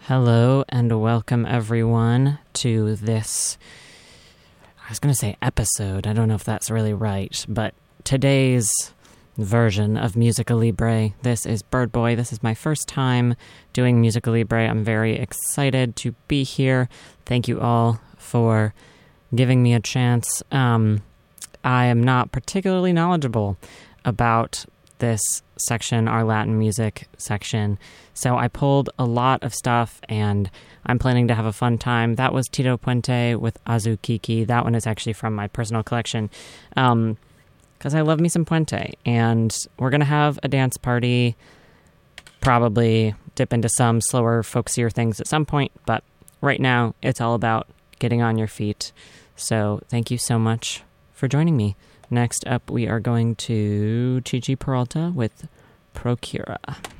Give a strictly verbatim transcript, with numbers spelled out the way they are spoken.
Hello and welcome everyone to this, I was going to say episode, I don't know if that's really right, but today's version of Musica Libre. This is Bird Boy. This is my first time doing Musica Libre. I'm very excited to be here. Thank you all for giving me a chance. Um, I am not particularly knowledgeable about this section, our Latin music section. So I pulled a lot of stuff and I'm planning to have a fun time. That was Tito Puente with Azuquiqui. That one is actually from my personal collection um, because I love me some Puente. And we're going to have a dance party, probably dip into some slower, folksier things at some point. But right now, it's all about getting on your feet. So thank you so much for joining me. Next up, we are going to Chichi Peralta with Procura.